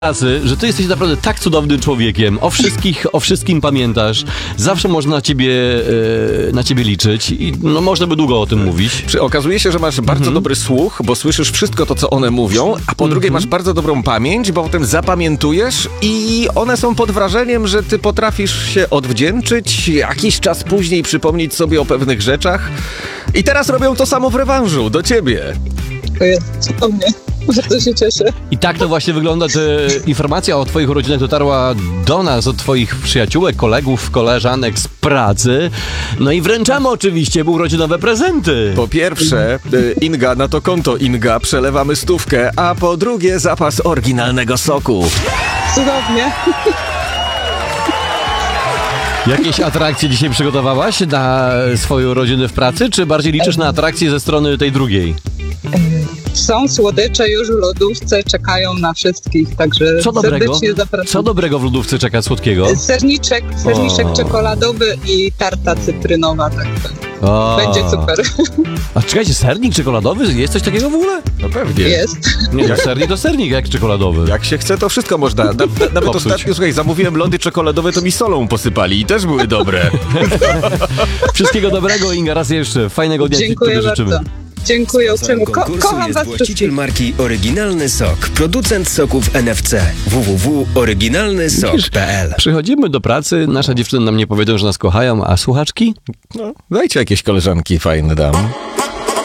razy, że ty jesteś naprawdę tak cudownym człowiekiem. O wszystkim pamiętasz. Zawsze można na ciebie liczyć i no można by długo o tym mówić. Okazuje się, że masz bardzo dobry słuch, bo słyszysz wszystko to, co one mówią, a po drugie masz bardzo dobrą pamięć, bo potem zapamiętujesz i one są pod wrażeniem, że ty potrafisz się odwdzięczyć, jakiś czas później przypomnieć sobie o pewnych rzeczach i teraz robią to samo w rewanżu, do ciebie. To mnie. Bardzo się cieszę. I tak to właśnie wygląda, że informacja o twoich urodzinach dotarła do nas, od twoich przyjaciółek, kolegów, koleżanek z pracy. No i wręczamy oczywiście urodzinowe prezenty. Po pierwsze, Inga, na to konto Inga przelewamy 100, a po drugie zapas oryginalnego soku. Cudownie. Jakieś atrakcje dzisiaj przygotowałaś na swoje urodziny w pracy, czy bardziej liczysz na atrakcje ze strony tej drugiej? Są słodycze już w lodówce, czekają na wszystkich, także serdecznie zapraszam. Co dobrego w lodówce czeka słodkiego? Serniczek czekoladowy i tarta cytrynowa, także będzie super. A czekajcie, sernik czekoladowy? Jest coś takiego w ogóle? No pewnie. Jest. Nie, sernik to sernik, jak czekoladowy. Jak się chce, to wszystko można. Nawet ostatnio, słuchaj, zamówiłem lody czekoladowe, to mi solą posypali i też były dobre. Wszystkiego dobrego, Inga, raz jeszcze. Fajnego dnia. Dziękuję bardzo. Dziękuję uprzejmie. Kocham was właściciel wszystkich. marki Oryginalny Sok, producent soków NFC. www.oryginalnysok.pl. Przychodzimy do pracy, nasza dziewczyna nam nie powiedzą, że nas kochają, a słuchaczki? No, dajcie jakieś koleżanki fajne dam.